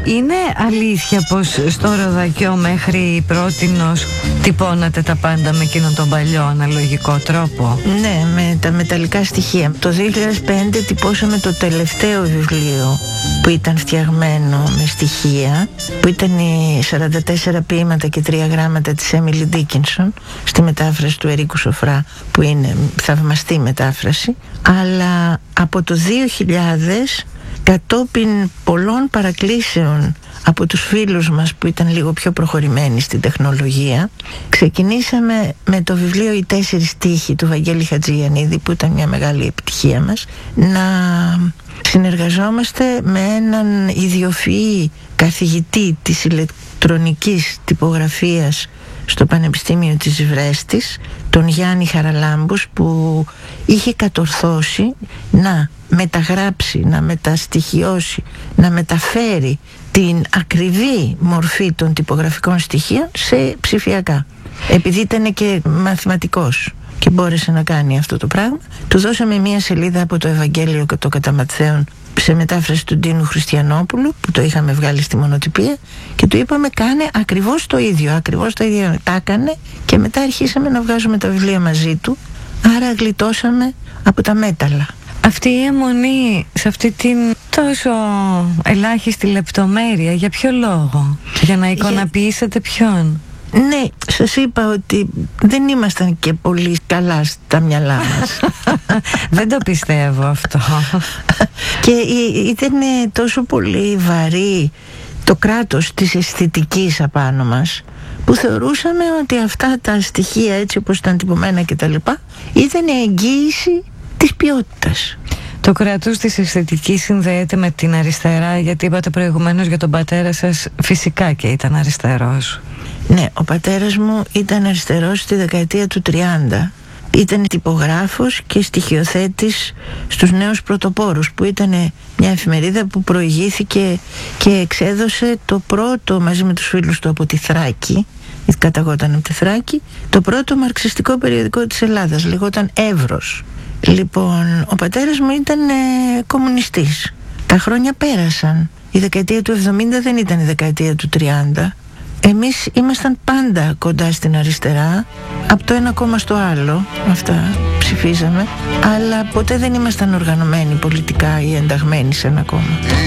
είναι αλήθεια πως στο Ροδακιό μέχρι πρότινος τυπώνατε τα πάντα με εκείνον τον παλιό αναλογικό τρόπο? Ναι, με τα μεταλλικά στοιχεία. Το 2005 τυπώσαμε το τελευταίο βιβλίο που ήταν φτιαγμένο με στοιχεία, που ήταν οι 44 ποίηματα και 3 γράμματα της Έμιλι Ντίκινσον, στη μετάφραση του Ερίκου Σοφρά, που είναι θαυμαστή μετάφραση. Αλλά από το 2000, κατόπιν πολλών παρακλήσεων από τους φίλους μας που ήταν λίγο πιο προχωρημένοι στην τεχνολογία, ξεκινήσαμε με το βιβλίο «Οι 4 στίχοι» του Βαγγέλη Χατζηγιαννίδη, που ήταν μια μεγάλη επιτυχία μας, να συνεργαζόμαστε με έναν ιδιοφυή καθηγητή της ηλεκτρονικής τυπογραφίας στο Πανεπιστήμιο της Βρέστης, τον Γιάννη Χαραλάμπους, που είχε κατορθώσει να μεταγράψει, να μεταστοιχειώσει, να μεταφέρει την ακριβή μορφή των τυπογραφικών στοιχείων σε ψηφιακά. Επειδή ήταν και μαθηματικός και μπόρεσε να κάνει αυτό το πράγμα, του δώσαμε μία σελίδα από το Ευαγγέλιο και το κατά Ματθαίον σε μετάφραση του Ντίνου Χριστιανόπουλου, που το είχαμε βγάλει στη μονοτυπία, και του είπαμε κάνε ακριβώς το ίδιο. Τα έκανε και μετά αρχίσαμε να βγάζουμε τα βιβλία μαζί του, άρα γλιτώσαμε από τα μέταλλα. Αυτή η αιμονή σε αυτή την τόσο ελάχιστη λεπτομέρεια, για ποιο λόγο? Για να εικονοποιήσετε ποιον? Ναι, σας είπα ότι δεν ήμασταν και πολύ καλά στα μυαλά μας. Δεν το πιστεύω αυτό. Και ήταν τόσο πολύ βαρύ το κράτος της αισθητικής απάνω μας, που θεωρούσαμε ότι αυτά τα στοιχεία, έτσι όπως ήταν τυπωμένα και τα λοιπά, ήταν εγγύηση της ποιότητας. Το κράτος της αισθητικής συνδέεται με την αριστερά, γιατί είπατε προηγουμένως για τον πατέρα σας, φυσικά και ήταν αριστερός. Ναι, ο πατέρας μου ήταν αριστερός στη δεκαετία του 30. Ήταν τυπογράφος και στοιχειοθέτης στους Νέους Πρωτοπόρους, που ήταν μια εφημερίδα που προηγήθηκε και εξέδωσε το πρώτο, μαζί με τους φίλους του από τη Θράκη, καταγόταν από τη Θράκη, το πρώτο μαρξιστικό περιοδικό της Ελλάδας, λεγόταν Εύρος. Λοιπόν, ο πατέρας μου ήταν κομμουνιστής. Τα χρόνια πέρασαν. Η δεκαετία του 70 δεν ήταν η δεκαετία του 30. Εμείς ήμασταν πάντα κοντά στην αριστερά, από το ένα κόμμα στο άλλο, αυτά ψηφίζαμε, αλλά ποτέ δεν ήμασταν οργανωμένοι πολιτικά ή ενταγμένοι σε ένα κόμμα.